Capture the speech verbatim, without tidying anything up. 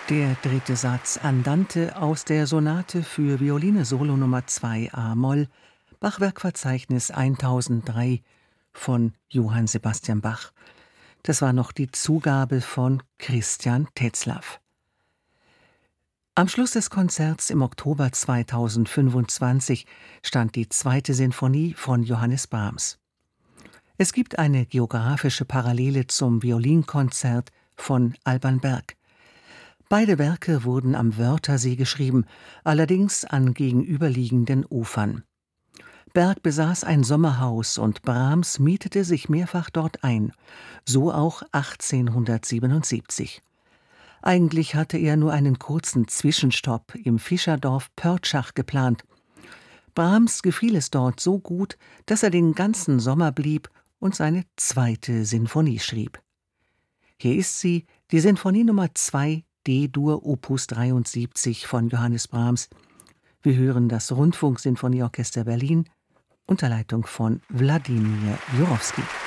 Der dritte Satz Andante aus der Sonate für Violine Solo Nummer zwei a-Moll, Bachwerkverzeichnis tausenddrei von Johann Sebastian Bach. Das war noch die Zugabe von Christian Tetzlaff. Am Schluss des Konzerts im Oktober zweitausendfünfundzwanzig stand die zweite Sinfonie von Johannes Brahms. Es gibt eine geografische Parallele zum Violinkonzert von Alban Berg. Beide Werke wurden am Wörthersee geschrieben, allerdings an gegenüberliegenden Ufern. Berg besaß ein Sommerhaus und Brahms mietete sich mehrfach dort ein, so auch achtzehnhundertsiebenundsiebzig. Eigentlich hatte er nur einen kurzen Zwischenstopp im Fischerdorf Pörtschach geplant. Brahms gefiel es dort so gut, dass er den ganzen Sommer blieb und seine zweite Sinfonie schrieb. Hier ist sie, die Sinfonie Nummer zwei D-Dur Opus dreiundsiebzig von Johannes Brahms. Wir hören das Rundfunksinfonieorchester Berlin unter Leitung von Wladimir Jurowski.